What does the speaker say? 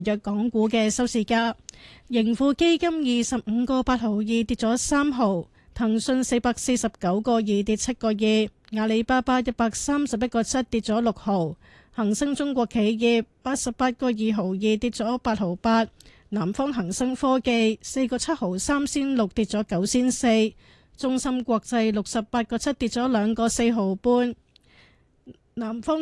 約港股嘅收市價，盈富基金25.8跌咗3毫，騰訊449.2跌7個2，阿里巴巴131.7跌咗6毫，恒生中國企業88.2跌咗8毫8，南方恒生科技4個7毫3仙6跌咗9仙4，中芯國際68.7跌咗2個4毫半，南方